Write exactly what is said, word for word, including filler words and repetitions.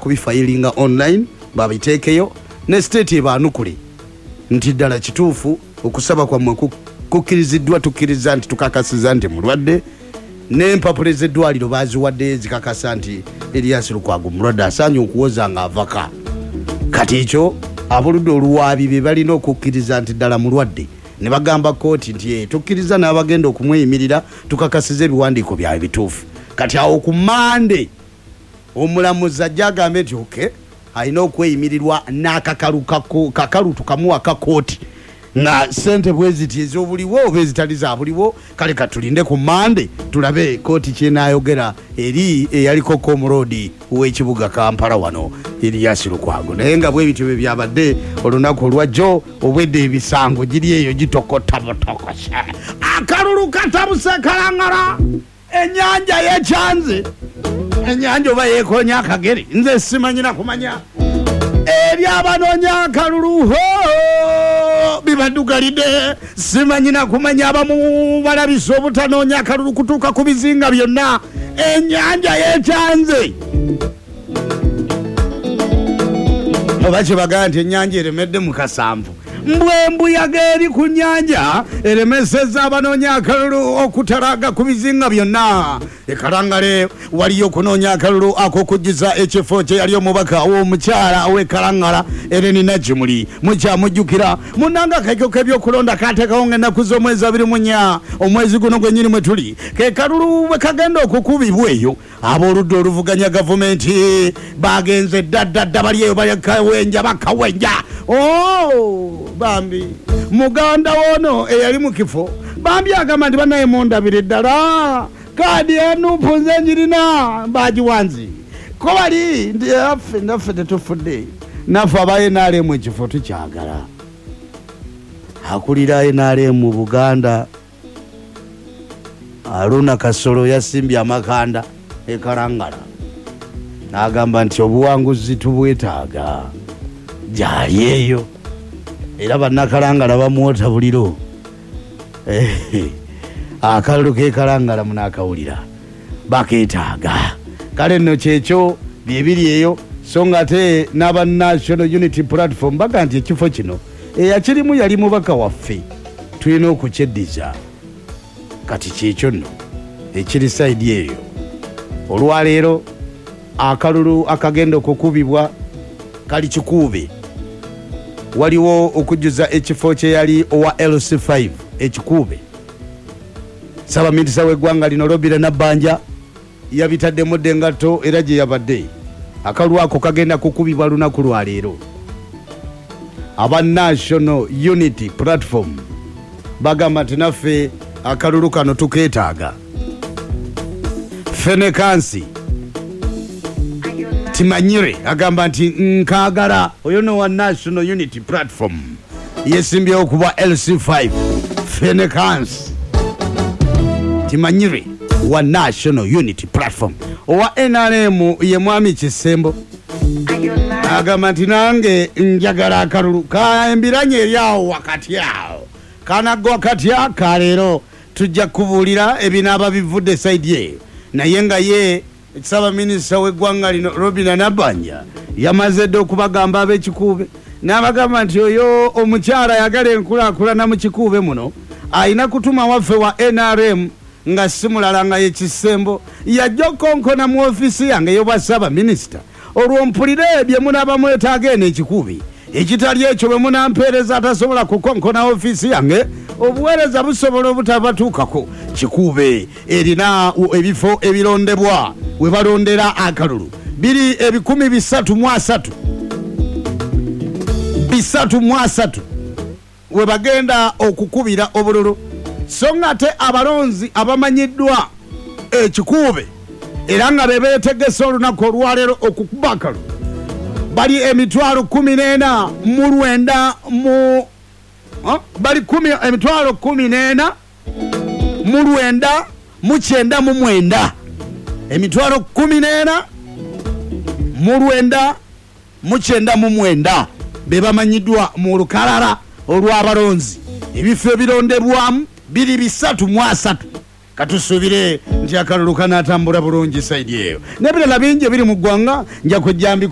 kubifayilinga online babiteekeyo ne state ebanukule nti ddala kituufu okusaba kwammwe kukkiriziddwa tukkiriza nti tukakasiza nti mulwadde n'empapula ez'eddwaliro baziwadde zikakasa nti Erias Lukwago mulwadde asaanye okuwoza nga avaka kati ekyo abuludde oluwaabi be balina okukkiriza nti ddala mulwadde ne bagamba kooti nti tukkiriza n'abagenda okumweyimirira tukakasiza ebiwandiiko byabwe bituufu kati awo ku Mande omulamuzi ajja agambe nti oke alina okweyimirirwa n'akakalu kakalu tukamuwa ka kooti nga sente bweziti ez'obuliwo oba ezitali za buliwo kale katulinde ku Mande tulabe kooti kyenaayogera eri eyaliko Comrade w'ekibuga Kampala wano Erias Lukwago naye nga bwe bityo bye byabadde olunaku olwajjo obwedde ebisango giri eyo gitokotabotokose akalulu katabuse kalangala ennyanja yekyanze ennyanja oba yeekonya akagere nze simanyira kumanya eri abanoonya akalulu bibaddugalidde simanyina kumanya abamu balabisa obutanoonya akalulu kutuuka ku bizinga byonna ennyanja yekyanze oba kyebagaa nti ennyanja eremedde mu kasanvu mbwembuyaga eri ku nnyanja eremeseza abanoonya akalulu okutalaga ku bizinga byonna ekalangale waliyo okunoonya akalulu ak'okujjuza ekifo kye yali omubaka w'omukyala ow'ekalangala Ellen Najimuli mukyamujjukira munnanga akaiko k'ebyokulonda kateekawo ng'ennaku z'omwezi abiri mu nnya omwezi guno gwennyini mwe tuli ke kalulu bwe kagenda okukubibwa eyo ab'oludda oluvuganya gavumenti bagenze ddaddadda bali eyo balikawenja bakawenja oh bambi muganda wono eyali mu kifo bambi agamba nti banaye mundabire ddala kaadi enupu nze njirina bagiwanzi ko bali ndi affe naffe tetufudde naffe aba N R M ekifo tukyagala akulira N R M mu Buganda Aruna Kasolo yasimbye amakanda ekalangala n'agamba nti obuwanguzi tubwetaaga gyali eyo era bannakalangala bamwota buliro akalulu kekalangala munakawulira bakeetaaga kale nno kyekyo byebiri eyo so nga ate n'aba National Unity Platform baga nti ekifo kino eyakirimu yali mubaka waffe tulina okukyeddiza kati kyekyo nno ekiri sayidi eyo olwaleero akalulu akagenda okukubibwa kali kikuube waliwo okujjuza ekifo kye yali owa L C five ekikuube Ssaabaminisita w'eggwanga lino Robinah Nabbanja yabitaddemu engatto era gye yabadde akalulu ako kagenda kukubibwa lunaku lwaleero aba National Unity Platform bagamba nti naffe akalulu kano tukeetaaga Fenekansi Timanyire agamba nti nkaagala oyo no wa National Unity Platform yesimbyewo kuba L C five Fenekansi Timanyire wa National Unity Platform owa N R M ye mwami Kisembo agamba nti nange njagala akalulu kaembiranye eryawo wakati awo kanagwa wakati aka leero tujja kubuulira ebinaaba bivudde sayidi eyo naye nga ye Ssaabaminisita w'eggwanga lino Robinah Nabbanja yamaze dde okubagamba ab'ekikuube n'abagamba nti oyo omukyala yagala enkulaakulana mu kikuube muno alina kutuma waffe wa N R M nga si mulala nga ye Kisembo yajja okonkona mu ofiisi yange ey'obwa Ssaabaminisita olwo mpulire bye munaaba mwetaaga eno ekikuube ekitali ekyo bwe munampeereza atasobola kukonkona ofiisi yange obuweereza busobola obutabatuukako kikuube erina ebifo ebirondebwa we balondera akalulu biri ebikumi bisatu mu asatu bisatu mu asatu we bagenda okukubira obululu so nga ate abalonzi abamanyiddwa ekikuube era nga be beetegese olunaku olwaleero okukuba akalulu bali emitwalo kumi n'ena mu lwenda mu bali emitwalo kumi n'ena mu lwenda mu kyenda mu mwenda emitwalo kumi n'ena mu lwenda mu kyenda mu mwenda be bamanyiddwa mu lukalala olw'abalonzi ebifo ebirondebwamu biri bisatu mu asatu katusuubire nti akalulu kanaatambula bulungi sayidi eyo n'ebirala bingi ebiri mu ggwanga nja kujja